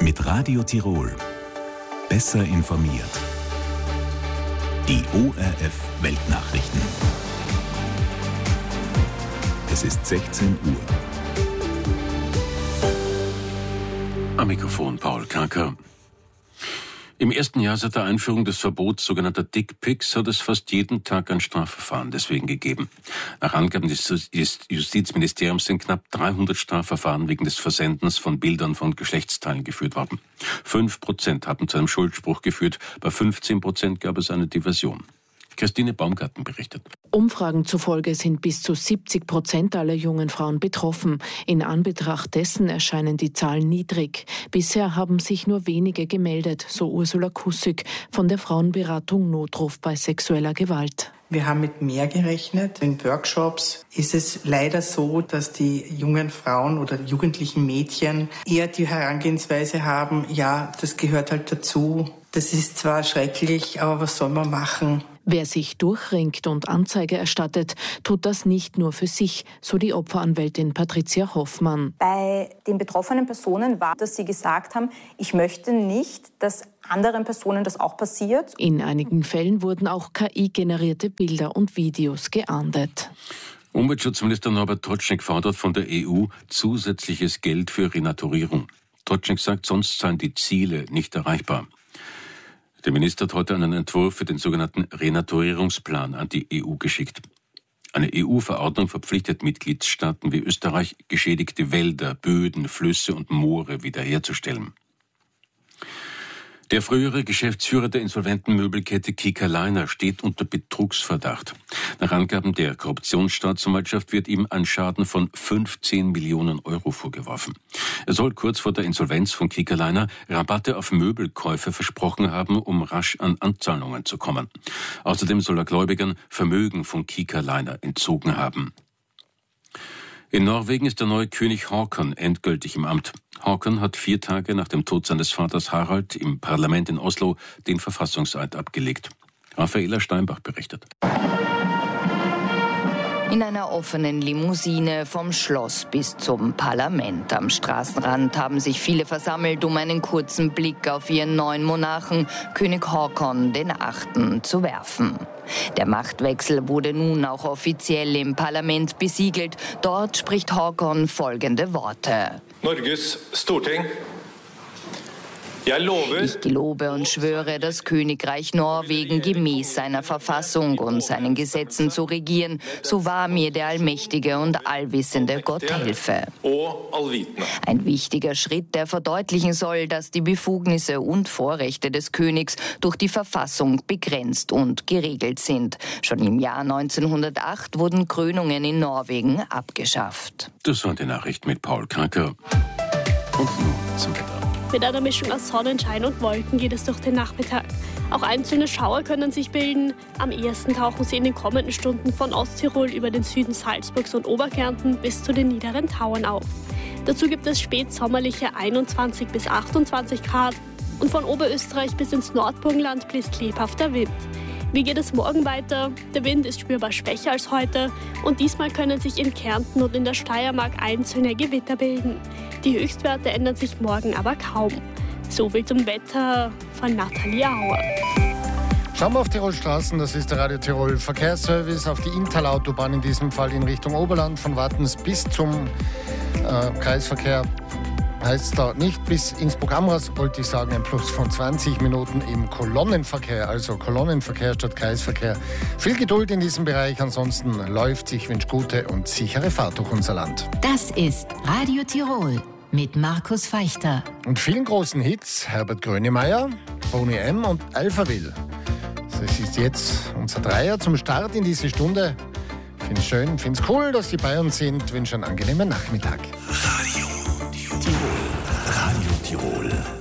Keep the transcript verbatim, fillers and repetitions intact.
Mit Radio Tirol. Besser informiert. Die O R F Weltnachrichten. Es ist sechzehn Uhr. Am Mikrofon Paul Kacker. Im ersten Jahr seit der Einführung des Verbots sogenannter Dickpics hat es fast jeden Tag ein Strafverfahren deswegen gegeben. Nach Angaben des Justizministeriums sind knapp dreihundert Strafverfahren wegen des Versendens von Bildern von Geschlechtsteilen geführt worden. Fünf Prozent haben zu einem Schuldspruch geführt, bei fünfzehn Prozent gab es eine Diversion. Christine Baumgarten berichtet. Umfragen zufolge sind bis zu siebzig Prozent aller jungen Frauen betroffen. In Anbetracht dessen erscheinen die Zahlen niedrig. Bisher haben sich nur wenige gemeldet, so Ursula Kussig von der Frauenberatung Notruf bei sexueller Gewalt. Wir haben mit mehr gerechnet. In Workshops ist es leider so, dass die jungen Frauen oder jugendlichen Mädchen eher die Herangehensweise haben, ja, das gehört halt dazu. Das ist zwar schrecklich, aber was soll man machen? Wer sich durchringt und Anzeige erstattet, tut das nicht nur für sich, so die Opferanwältin Patricia Hoffmann. Bei den betroffenen Personen war, dass sie gesagt haben, ich möchte nicht, dass anderen Personen das auch passiert. In einigen Fällen wurden auch K I-generierte Bilder und Videos geahndet. Umweltschutzminister Norbert Totschnig fordert von der E U zusätzliches Geld für Renaturierung. Totschnig sagt, sonst seien die Ziele nicht erreichbar. Der Minister hat heute einen Entwurf für den sogenannten Renaturierungsplan an die E U geschickt. Eine E U-Verordnung verpflichtet Mitgliedstaaten wie Österreich, geschädigte Wälder, Böden, Flüsse und Moore wiederherzustellen. Der frühere Geschäftsführer der insolventen Möbelkette Kika Liner steht unter Betrugsverdacht. Nach Angaben der Korruptionsstaatsanwaltschaft wird ihm ein Schaden von fünfzehn Millionen Euro vorgeworfen. Er soll kurz vor der Insolvenz von Kika Liner Rabatte auf Möbelkäufe versprochen haben, um rasch an Anzahlungen zu kommen. Außerdem soll er Gläubigern Vermögen von Kika Liner entzogen haben. In Norwegen ist der neue König Håkon endgültig im Amt. Håkon hat vier Tage nach dem Tod seines Vaters Harald im Parlament in Oslo den Verfassungseid abgelegt. Raffaela Steinbach berichtet. In einer offenen Limousine vom Schloss bis zum Parlament. Am Straßenrand haben sich viele versammelt, um einen kurzen Blick auf ihren neuen Monarchen, König Håkon den Achten, zu werfen. Der Machtwechsel wurde nun auch offiziell im Parlament besiegelt. Dort spricht Håkon folgende Worte. Norges Storting. Ich gelobe und schwöre, das Königreich Norwegen gemäß seiner Verfassung und seinen Gesetzen zu regieren, so wahr mir der allmächtige und allwissende Gott helfe. Ein wichtiger Schritt, der verdeutlichen soll, dass die Befugnisse und Vorrechte des Königs durch die Verfassung begrenzt und geregelt sind. Schon im Jahr neunzehnhundertacht wurden Krönungen in Norwegen abgeschafft. Das waren die Nachrichten mit Paul Kacker. Und nun zum Wetter. Mit einer Mischung aus Sonnenschein und Wolken geht es durch den Nachmittag. Auch einzelne Schauer können sich bilden. Am ehesten tauchen sie in den kommenden Stunden von Osttirol über den Süden Salzburgs und Oberkärnten bis zu den niederen Tauern auf. Dazu gibt es spätsommerliche einundzwanzig bis achtundzwanzig Grad und von Oberösterreich bis ins Nordburgenland bläst lebhafter Wind. Wie geht es morgen weiter? Der Wind ist spürbar schwächer als heute und diesmal können sich in Kärnten und in der Steiermark einzelne Gewitter bilden. Die Höchstwerte ändern sich morgen aber kaum. So viel zum Wetter von Nathalie Auer. Schauen wir auf Tirol Straßen, das ist der Radio Tirol Verkehrsservice auf die Inntal-Autobahn, in diesem Fall in Richtung Oberland, von Wattens bis zum äh, Kreisverkehr. Heißt da nicht bis Innsbruck-Amras, wollte ich sagen, ein Plus von zwanzig Minuten im Kolonnenverkehr, also Kolonnenverkehr statt Kreisverkehr. Viel Geduld in diesem Bereich, ansonsten läuft sich, wünscht gute und sichere Fahrt durch unser Land. Das ist Radio Tirol mit Markus Feichter. Und vielen großen Hits, Herbert Grönemeyer, Boney M. und Alphaville. Das ist jetzt unser Dreier zum Start in diese Stunde. Ich finde es schön, finde es cool, dass Sie bei uns sind. Ich wünsche einen angenehmen Nachmittag. Radio Tirol. Radio Tirol.